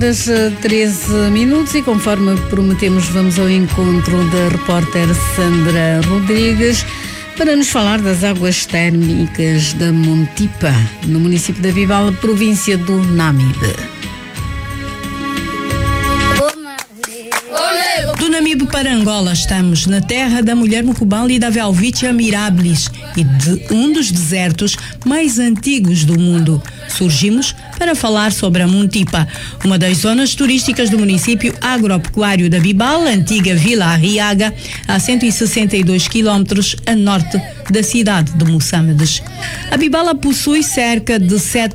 Das 13 minutos e conforme prometemos vamos ao encontro da repórter Sandra Rodrigues para nos falar das águas térmicas da Montipa, no município da Bibala, província do Namibe. Do Namibe para Angola estamos na terra da mulher mucubal e da Welwitschia mirabilis e de um dos desertos mais antigos do mundo. Surgimos para falar sobre a Montipa, uma das zonas turísticas do município agropecuário da Bibala, antiga Vila Arriaga, a 162 quilómetros a norte da cidade de Moçambique. A Bibala possui cerca de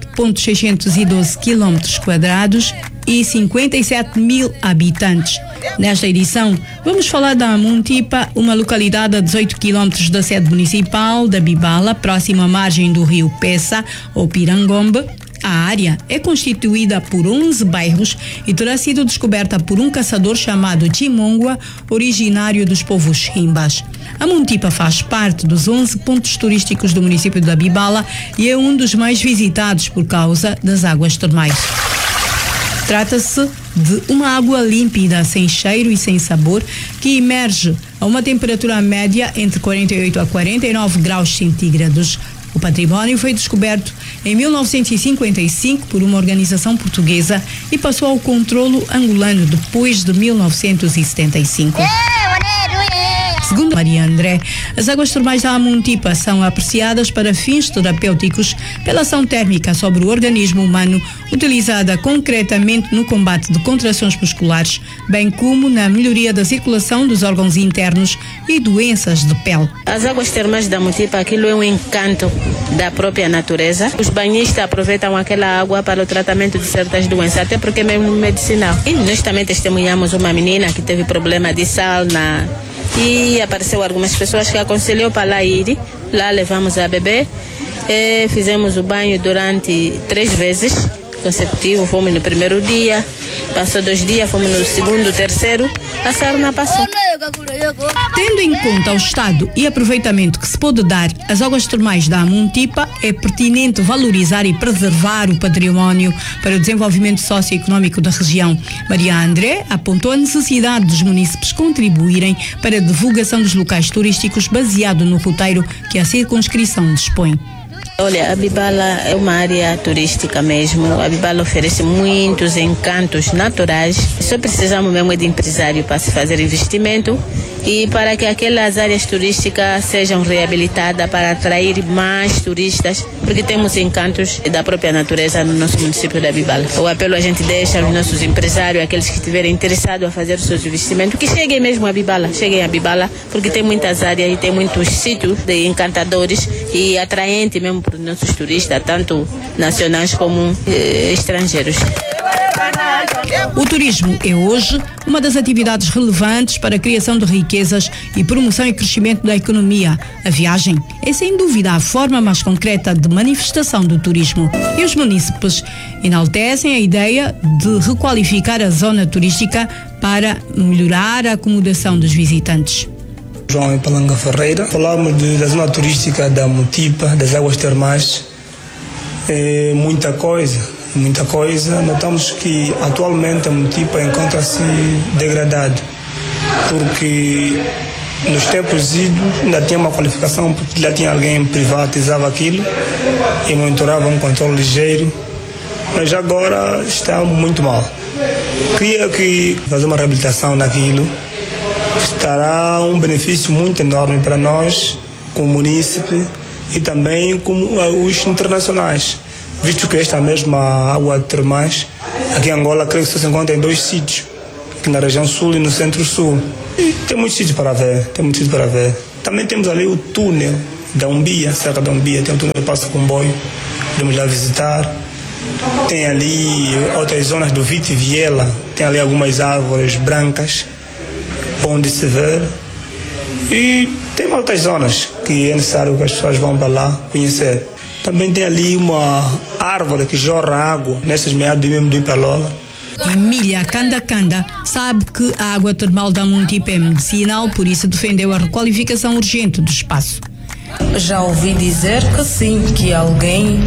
7,612 quilómetros quadrados e 57 mil habitantes. Nesta edição, vamos falar da Montipa, uma localidade a 18 quilómetros da sede municipal da Bibala, próxima à margem do rio Pessa, ou Pirangombe. A área é constituída por 11 bairros e terá sido descoberta por um caçador chamado Chimongua, originário dos povos Himbas. A Montipa faz parte dos 11 pontos turísticos do município da Bibala e é um dos mais visitados por causa das águas termais. Trata-se de uma água límpida, sem cheiro e sem sabor, que emerge a uma temperatura média entre 48 a 49 graus centígrados. O património foi descoberto em 1955 por uma organização portuguesa e passou ao controlo angolano depois de 1975. Segundo Maria André, as águas termais da Montipa são apreciadas para fins terapêuticos pela ação térmica sobre o organismo humano, utilizada concretamente no combate de contrações musculares, bem como na melhoria da circulação dos órgãos internos e doenças de pele. As águas termais da Montipa, aquilo é um encanto da própria natureza. Os banhistas aproveitam aquela água para o tratamento de certas doenças, até porque é mesmo medicinal. E nós também testemunhamos uma menina que teve problema de sal e apareceu algumas pessoas que aconselhou para lá ir. Lá levamos a bebê, fizemos o banho durante 3 vezes consecutivos. Fomos no primeiro dia, passou 2 dias, fomos no segundo, terceiro, a sarna passou. Tendo em conta o estado e aproveitamento que se pode dar às águas termais da Montipa, é pertinente valorizar e preservar o património para o desenvolvimento socioeconómico da região. Maria André apontou a necessidade dos munícipes contribuírem para a divulgação dos locais turísticos baseado no roteiro que a circunscrição dispõe. Olha, a Bibala é uma área turística mesmo. A Bibala oferece muitos encantos naturais. Só precisamos mesmo de empresário para se fazer investimento e para que aquelas áreas turísticas sejam reabilitadas para atrair mais turistas, porque temos encantos da própria natureza no nosso município da Bibala. O apelo a gente deixa aos nossos empresários, aqueles que estiverem interessados a fazer os seus investimentos, que cheguem mesmo a Bibala, porque tem muitas áreas e tem muitos sítios de encantadores e atraentes mesmo para os nossos turistas, tanto nacionais como estrangeiros. O turismo é hoje uma das atividades relevantes para a criação de riquezas e promoção e crescimento da economia. A viagem é sem dúvida a forma mais concreta de manifestação do turismo. E os munícipes enaltecem a ideia de requalificar a zona turística para melhorar a acomodação dos visitantes. João Palanga Ferreira. Falamos da zona turística da Montipa, das águas termais. É muita coisa. Notamos que atualmente a Montipa encontra-se degradada, porque nos tempos idos ainda tinha uma qualificação, porque já tinha alguém privatizava aquilo e monitorava um controle ligeiro, mas agora está muito mal. Queria que fazer uma reabilitação daquilo estará um benefício muito enorme para nós, como munícipe, e também como os internacionais, visto que esta mesma água termais, aqui em Angola, creio que só se encontra em 2 sítios, aqui na região sul e no centro-sul. E tem muitos sítios para ver, Também temos ali o túnel da Umbia, cerca da Umbia, tem um túnel que passa comboio, podemos lá visitar. Tem ali outras zonas do Vite Viela, tem ali algumas árvores brancas, onde se vê. E tem outras zonas que é necessário que as pessoas vão para lá conhecer. Também tem ali uma árvore que jorra água nessas meados mesmo do Ipalola. Emília Kanda sabe que a água termal da Montipa é medicinal, por isso defendeu a requalificação urgente do espaço. Já ouvi dizer que sim, que alguém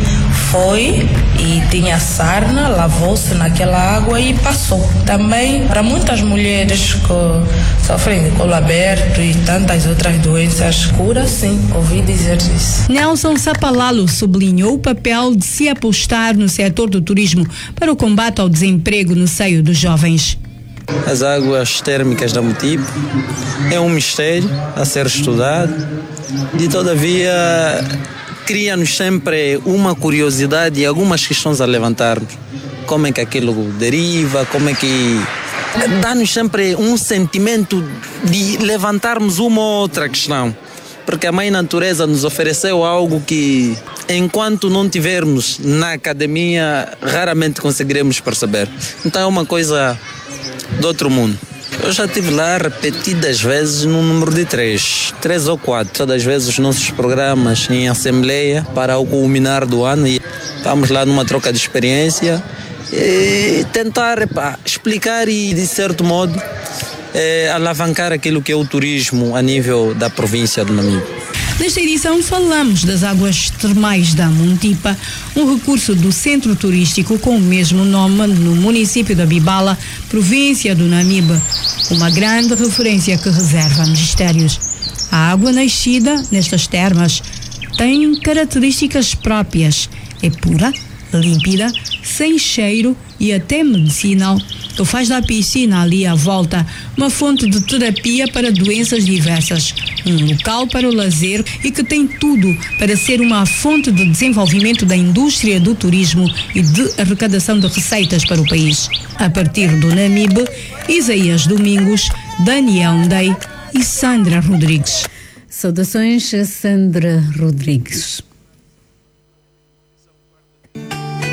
foi e tinha sarna, lavou-se naquela água e passou. Também para muitas mulheres que sofrem de colo aberto e tantas outras doenças, cura sim, ouvi dizer isso. Nelson Sapalalo sublinhou o papel de se apostar no setor do turismo para o combate ao desemprego no seio dos jovens. As águas térmicas da Mutipa é um mistério a ser estudado e, todavia, cria-nos sempre uma curiosidade e algumas questões a levantarmos. Como é que aquilo deriva, como é que... Dá-nos sempre um sentimento de levantarmos uma ou outra questão. Porque a Mãe Natureza nos ofereceu algo que, enquanto não tivermos na academia, raramente conseguiremos perceber. Então é uma coisa do outro mundo. Eu já estive lá repetidas vezes no número de 3 ou 4. Todas as vezes os nossos programas em assembleia para o culminar do ano. E estamos lá numa troca de experiência e tentar explicar e, de certo modo, alavancar aquilo que é o turismo a nível da província do Namibe. Nesta edição falamos das águas termais da Montipa, um recurso do centro turístico com o mesmo nome no município da Abibala, província do Namibe. Uma grande referência que reserva mistérios. A água nascida nestas termas tem características próprias. É pura, límpida, sem cheiro e até medicinal, que faz da piscina ali à volta uma fonte de terapia para doenças diversas, um local para o lazer e que tem tudo para ser uma fonte de desenvolvimento da indústria do turismo e de arrecadação de receitas para o país. A partir do Namibe, Isaías Domingos, Daniel Ndei e Sandra Rodrigues. Saudações a Sandra Rodrigues.